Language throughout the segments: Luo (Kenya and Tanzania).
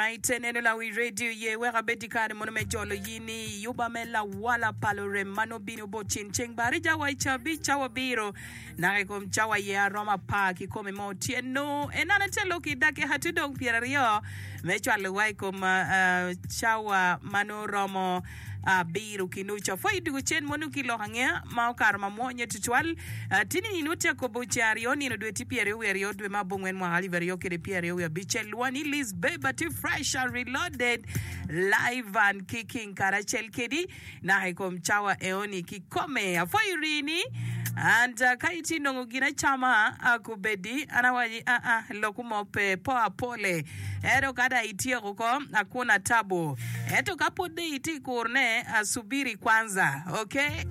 right, nenela we radio ye wera bedikare mono me jolo yini yuba mela wala palore mano bino bo chincheng bari jawa chabi chawa biro na kom chawa ye aroma park come mo tieno enana telo ki dake hatudong pierio me chwalo wai kom chawa mano romo biru kinucha foi du chen monu kilo hangya ma karma mo nyeti twal tini inutia ko bochario ni no dweti piere werio dwe mabongwen mwa hali verio kire piere we bichel wani lis beba ti fresh and reloaded live and kicking karachel kedi na hekom chawa eoni kikome foi rini and kaiti ndongo gina chama akubedi anawaji lokumope poa pole ero kada itie ko akuna tabo eto kapode iti kurne asubiri kwanza, okay?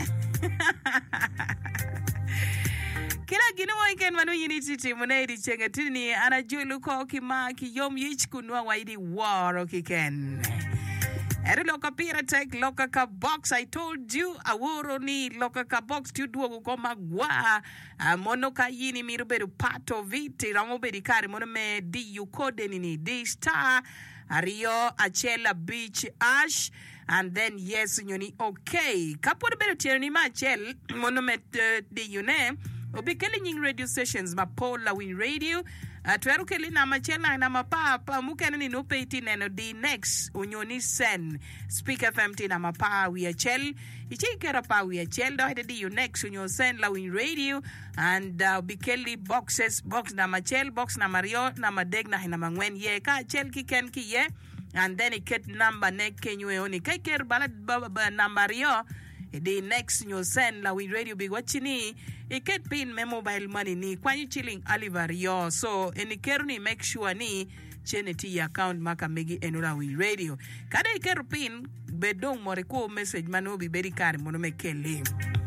Kila gino weekend manu yini titi munaidi chenge tini anajulu ko kima kiyom yich kunwa waidi war kiken. Eri loka pira tek loka ka box. I told you awuro ni loka ka box tu duo ko magwa mono ka yini miruberu pato viti ramo bedi kare mono me di ukode ni di star Ario Achela Beach Ash and then yes nyoni okay kapore beru tieni ma chel mono me di yune obi kelling radio stations mapola win radio Tweru keli na machela na mapapa mukene ni no peiti neno di next unyoni sen Speak FM ti na mapa we a chel ichi kera pa we a chel do hede di you next unyo sen la win radio and bikeli box na machel box na mario na madeg na hina mangwen ye ka chel ki ken ki ye and then iket number ne kenyu oni kai ker balad number yo the next new send la we radio big watchini it get pin me mobile money ni kwanyu chilling Oliver yo so any kerni make sure ni cheneti account maka megi enura we radio kada ikeru pin bedong more ko message manobi beri kare mono mekele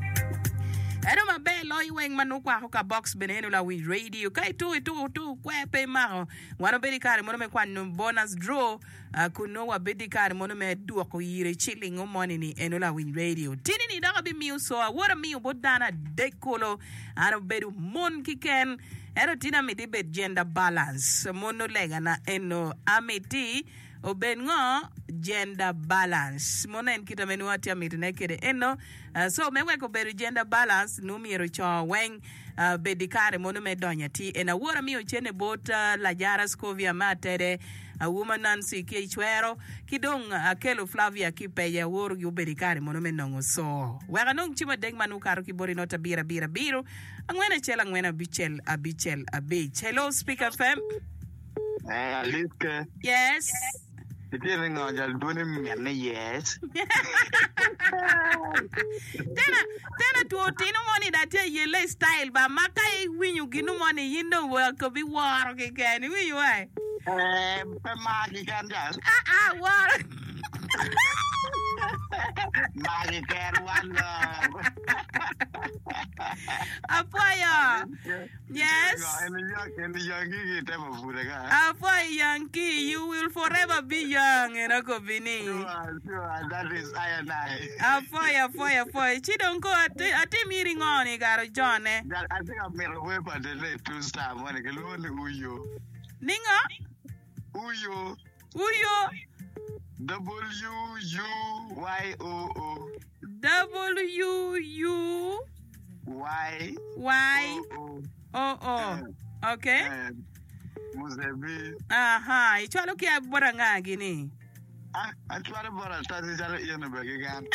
Ero mabe loy weng manu kwa hoka box benenu la we radio kai tu kwepe maro wano bedi kare mono me kwa bonus draw kuno wa bedi kare mono me duwa ko yire chilling o money ni enu la we radio tini ni daga bi miu so wora miu bodana dekolo ano bedu mon kiken ero tina midi bed gender balance mono lega na eno amiti obengo gender balance monen kita menu ati amiti nekede eno so mewe ko beru gender balance numero cho weng bedikare mono me donya ti ena wora mi ochene bota la jara scovia matere a woman Nancy Kichwero kidong akelo Flavia Kipeya woro yu bedikare mono me nongo so wega nong chima deg manu karo kibori nota bira biro angwena chela ngwena bichel abich hello Speak FM Aliska yes Tiene ngajal dune miane yes. Tena tu otino money that ye style ba makai winyu ginu money yindo work ko bi war ke kan wi wai. Pe magi kan jas. War. Magi kan one. Apoya. Yes. And Yankee get them for the guy. Apoya Yankee, you will forever be young and Akobini. Sure, that is I and I. Apoya. Chidon go at the meeting on it, got John. I think I've made a way for the 2-star when I can only Uyo. Ninga? Uyo. WUYOO. WUYOO. Okay. Muzebi. Aha, ichwalo kia bora nga gini. Achwalo bora tazi chalo iyo na bagi gan.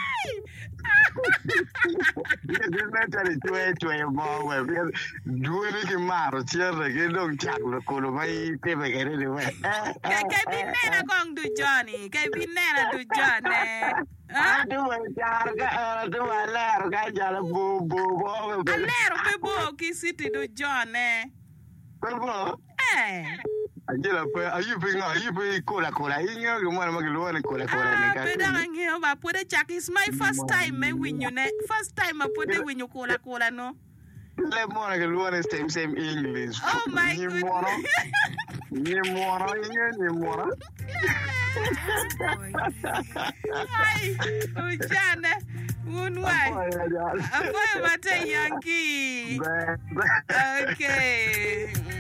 This mentally chwe mo we. Duwe ki maro chere ke dong chak lo kolo mai te be ke ni we. Kai binena kong du Johnny. Du alero ka jalo bo. Alero pe bo ki city du Johnny. Bo. Ajela pe ayu kola inyo ke mwana magilo ne kola ne ka. Peda ngio ba pode chak is my first time me winyu ne. First time I pode winyu kola no. Le mwana ke luone same English. Oh my goodness. Ni mwana. Ai, ujane. Unwai. Apoya mate Yankee. Okay.